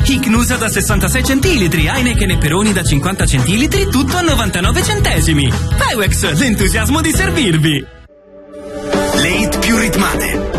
Kiknusa da 66 centilitri, Heineken e Peroni da 50 centilitri, tutto a 99 centesimi. Pewex, l'entusiasmo di servirvi. Le hit più ritmate,